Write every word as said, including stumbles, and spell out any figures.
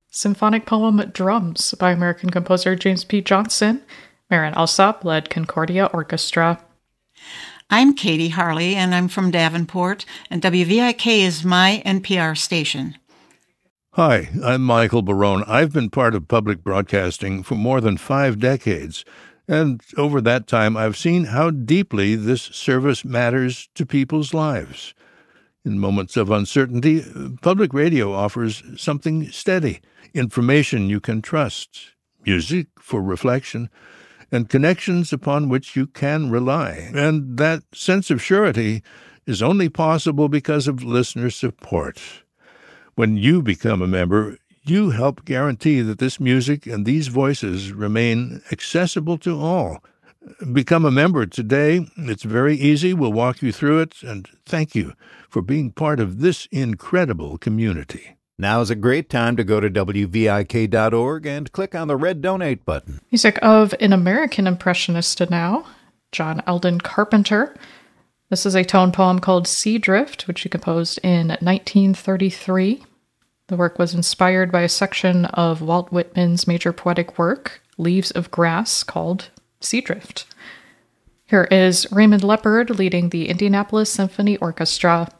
Symphonic poem Drums by American composer James P. Johnson. Marin Alsop led Concordia Orchestra. I'm Katie Harley, and I'm from Davenport, and W V I K is my N P R station. Hi, I'm Michael Barone. I've been part of public broadcasting for more than five decades, and over that time I've seen how deeply this service matters to people's lives. In moments of uncertainty, public radio offers something steady, information you can trust, music for reflection, and connections upon which you can rely. And that sense of surety is only possible because of listener support. When you become a member, you help guarantee that this music and these voices remain accessible to all. Become a member today. It's very easy. We'll walk you through it, and thank you for being part of this incredible community. Now is a great time to go to W V I K dot org and click on the red donate button. Music of an American impressionist now, John Eldon Carpenter. This is a tone poem called Sea Drift, which he composed in nineteen thirty-three. The work was inspired by a section of Walt Whitman's major poetic work, Leaves of Grass, called Sea Drift. Here is Raymond Leppard leading the Indianapolis Symphony Orchestra.